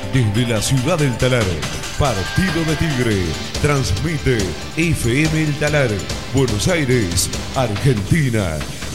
Desde la ciudad del Talar, Partido de Tigre, transmite FM El Talar, Buenos Aires, Argentina.